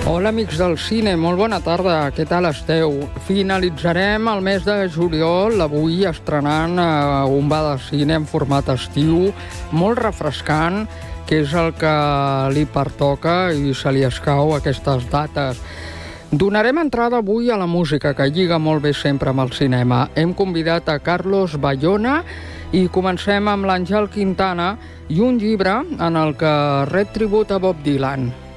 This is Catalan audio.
Hola, amics del cine, molt bona tarda, què tal esteu? Finalitzarem el mes de juliol, avui estrenant un bar de cine en format estiu, molt refrescant, que és el que li pertoca i se li escau aquestes dates. Donarem entrada avui a la música, que lliga molt bé sempre amb el cinema. Hem convidat a Carlos Bayona i comencem amb l'Àngel Quintana i un llibre en el que ret tribut a Bob Dylan.